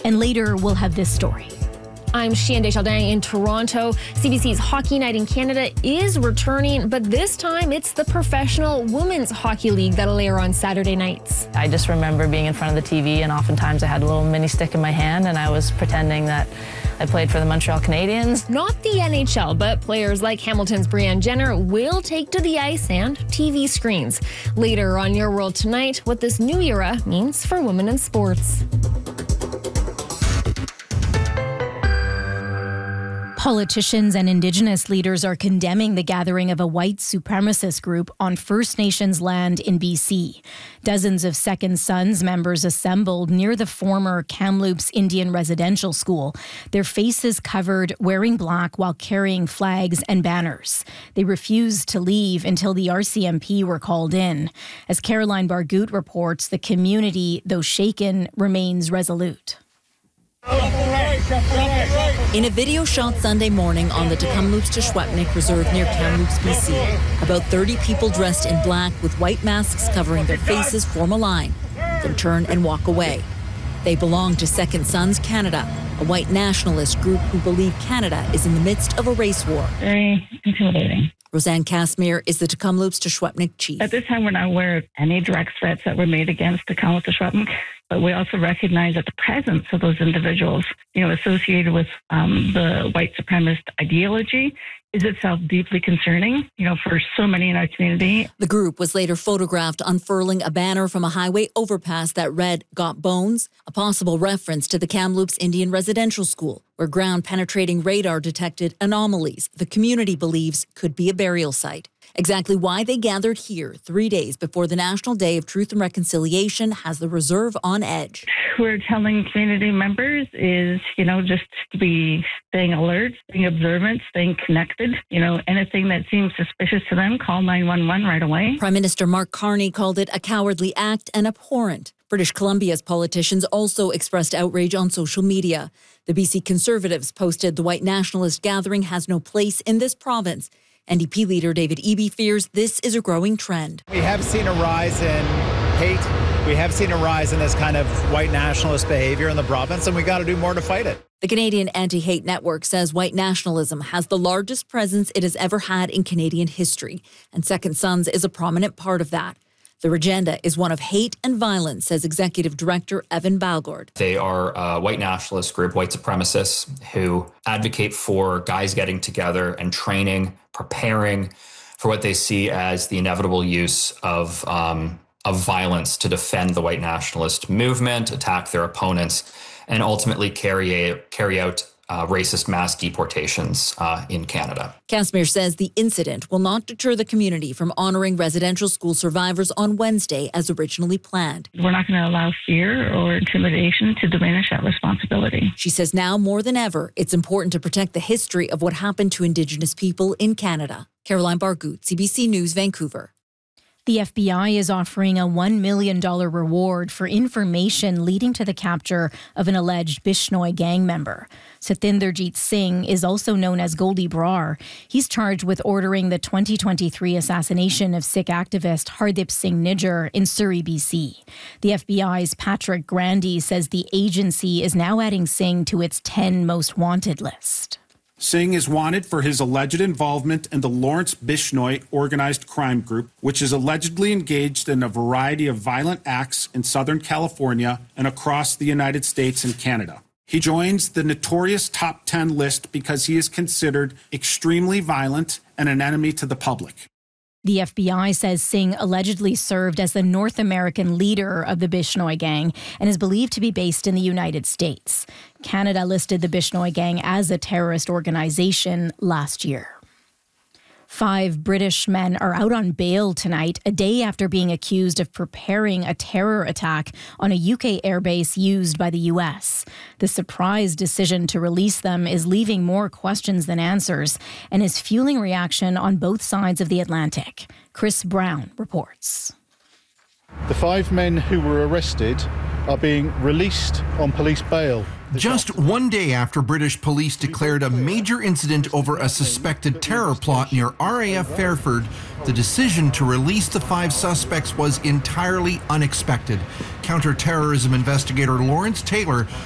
And later, we'll have this story. I'm Sheehan Deschaldins in Toronto. CBC's Hockey Night in Canada is returning, but this time it's the Professional Women's Hockey League that'll air on Saturday nights. I just remember being in front of the TV, and oftentimes I had a little mini stick in my hand and I was pretending that I played for the Montreal Canadiens. Not the NHL, but players like Hamilton's Brianne Jenner will take to the ice and TV screens. Later on Your World Tonight, what this new era means for women in sports. Politicians and Indigenous leaders are condemning the gathering of a white supremacist group on First Nations land in BC. Dozens of Second Sons members assembled near the former Kamloops Indian Residential School, their faces covered, wearing black while carrying flags and banners. They refused to leave until the RCMP were called in. As Caroline Bargut reports, the community, though shaken, remains resolute. In a video shot Sunday morning on the Tecumloops to Secwepemc Reserve near Kamloops, BC, about 30 people dressed in black with white masks covering their faces form a line, then turn and walk away. They belong to Second Sons Canada, a white nationalist group who believe Canada is in the midst of a race war. Very intimidating. Roseanne Casimir is the Tecumloops to Secwepemc chief. At this time, we're not aware of any direct threats that were made against Tecumloops to Secwepemc, but we also recognize that the presence of those individuals, associated with the white supremacist ideology, is itself deeply concerning, for so many in our community. The group was later photographed unfurling a banner from a highway overpass that read, "Got Bones?" a possible reference to the Kamloops Indian Residential School, where ground-penetrating radar detected anomalies the community believes could be a burial site. Exactly why they gathered here 3 days before the National Day of Truth and Reconciliation has the Reserve on edge. We're telling community members is, just to be staying alert, staying observant, staying connected. Anything that seems suspicious to them, call 911 right away. Prime Minister Mark Carney called it a cowardly act and abhorrent. British Columbia's politicians also expressed outrage on social media. The BC Conservatives posted the white nationalist gathering has no place in this province. NDP leader David Eby fears this is a growing trend. We have seen a rise in hate. We have seen a rise in this kind of white nationalist behavior in the province, and we got to do more to fight it. The Canadian Anti-Hate Network says white nationalism has the largest presence it has ever had in Canadian history, and Second Sons is a prominent part of that. Their agenda is one of hate and violence, says Executive Director Evan Balgord. They are a white nationalist group, white supremacists, who advocate for guys getting together and training, preparing for what they see as the inevitable use of violence to defend the white nationalist movement, attack their opponents, and ultimately carry out racist mass deportations in Canada. Casimir says the incident will not deter the community from honoring residential school survivors on Wednesday as originally planned. We're not going to allow fear or intimidation to diminish that responsibility. She says now more than ever, it's important to protect the history of what happened to Indigenous people in Canada. Caroline Bargut, CBC News, Vancouver. The FBI is offering a $1 million reward for information leading to the capture of an alleged Bishnoi gang member. Satinderjeet Singh is also known as Goldie Brar. He's charged with ordering the 2023 assassination of Sikh activist Hardip Singh Nijjar in Surrey, BC. The FBI's Patrick Grandy says the agency is now adding Singh to its 10 most wanted list. Singh is wanted for his alleged involvement in the Lawrence Bishnoi organized crime group, which is allegedly engaged in a variety of violent acts in Southern California and across the United States and Canada. He joins the notorious top 10 list because he is considered extremely violent and an enemy to the public. The FBI says Singh allegedly served as the North American leader of the Bishnoi gang and is believed to be based in the United States. Canada listed the Bishnoi gang as a terrorist organization last year. 5 British men are out on bail tonight, a day after being accused of preparing a terror attack on a UK airbase used by the US. The surprise decision to release them is leaving more questions than answers and is fueling reaction on both sides of the Atlantic. Chris Brown reports. The 5 men who were arrested are being released on police bail. Just one day after British police declared a major incident over a suspected terror plot near RAF Fairford, the decision to release the 5 suspects was entirely unexpected. Counter-terrorism investigator Lawrence Taylor